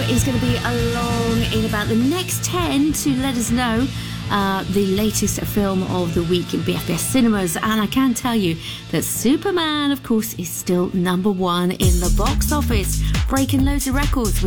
is going to be along in about the next 10 to let us know the latest film of the week in BFBS cinemas. And I can tell you that Superman, of course, is still number one in the box office, breaking loads of records with